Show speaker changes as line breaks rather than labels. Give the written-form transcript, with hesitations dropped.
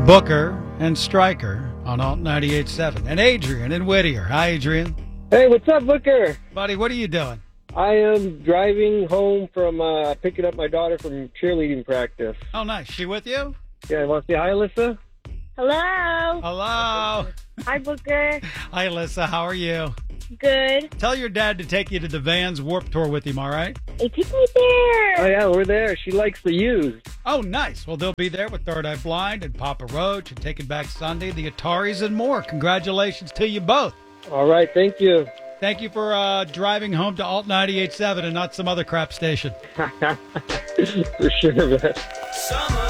Booker and Stryker on Alt 98.7. And Adrian in Whittier. Hi, Adrian.
Hey, what's up, Booker?
Buddy, what are you doing?
I am driving home from picking up my daughter from cheerleading practice.
Oh, nice. She with you?
Yeah, want to say hi, Alyssa?
Hello.
Hello.
Hi, Booker.
Hi, Alyssa. How are you?
Good.
Tell your dad to take you to the Vans Warped Tour with him, all right?
Hey, take me there.
Oh, yeah, we're there. She likes the used.
Oh, nice. Well, they'll be there with Third Eye Blind and Papa Roach and Taking Back Sunday, the Ataris, and more. Congratulations to you both.
All right, thank you.
Thank you for driving home to Alt 98.7 and not some other crap station.
For sure, man.